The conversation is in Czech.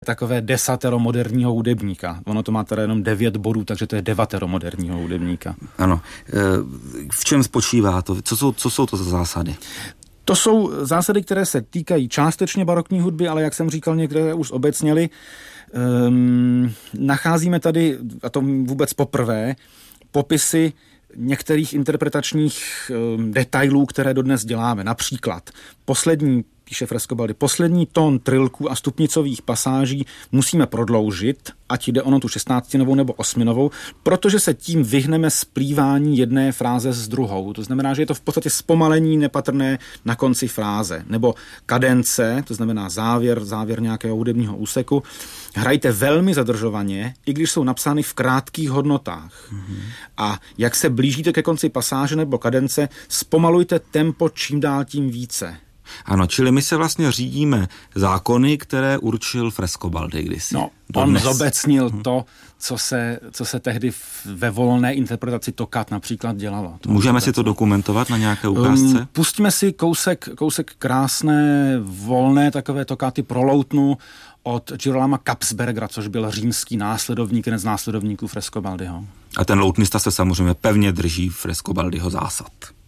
takové desatero moderního hudebníka. Ono to má teda jenom 9 bodů, takže to je 9 moderního hudebníka. Ano. V čem spočívá to? Co jsou to za zásady? To jsou zásady, které se týkají částečně barokní hudby, ale jak jsem říkal, některé už obecněly. Nacházíme tady, a to vůbec poprvé, popisy některých interpretačních detailů, které dodnes děláme. Například píše Frescobaldi, poslední tón trilků a stupnicových pasáží musíme prodloužit, ať jde ono tu 16novou nebo 8novou, protože se tím vyhneme splývání jedné fráze s druhou. To znamená, že je to v podstatě zpomalení nepatrné na konci fráze. Nebo kadence, to znamená závěr nějakého hudebního úseku. Hrajte velmi zadržovaně, i když jsou napsány v krátkých hodnotách. A jak se blížíte ke konci pasáže nebo kadence, zpomalujte tempo čím dál tím více. Ano, čili my se vlastně řídíme zákony, které určil Frescobaldi kdysi. No, on zobecnil to, co se tehdy ve volné interpretaci tokat například dělalo. Můžeme si to dokumentovat na nějaké ukázce? Pustíme si kousek krásné, volné takové tokáty Proloutnu od Girolama Kapsbergera, což byl římský následovník, jeden z následovníků Frescobaldiho. A ten loutnista se samozřejmě pevně drží Frescobaldiho zásad.